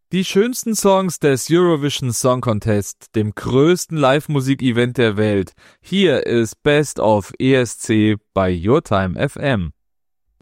Die schönsten Songs des Eurovision Song Contest, dem größten Live-Musik-Event der Welt. Hier ist Best of ESC bei Your Time FM.